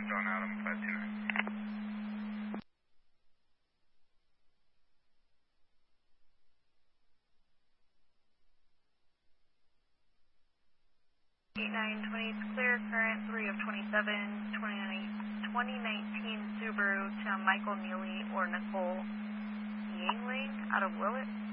John Adam 529. 8920, it's clear, current 3 of 27, 2019 Subaru to Michael Neely or Nicole Yingling out of Willett.